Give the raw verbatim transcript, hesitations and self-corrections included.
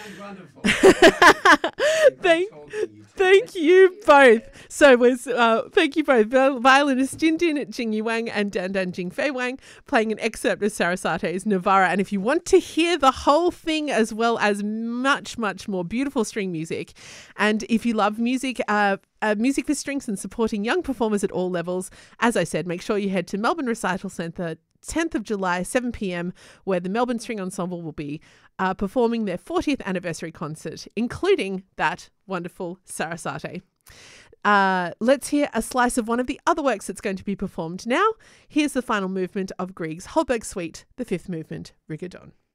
sound wonderful. Thank, thank you both. So it was uh, thank you both. Viol- Violinist Jin Jin Jing Wang and Dan Dan Jing Fei Wang playing an excerpt of Sarasate's Navara. And if you want to hear the whole thing as well as much, much more beautiful string music, and if you love music, uh, uh, music for strings and supporting young performers at all levels, as I said, make sure you head to Melbourne Recital Centre tenth of July, seven p.m, where the Melbourne String Ensemble will be uh, performing their fortieth anniversary concert, including that wonderful Sarasate. Uh, let's hear a slice of one of the other works that's going to be performed now. Here's the final movement of Grieg's Holberg Suite, the fifth movement, Rigodon.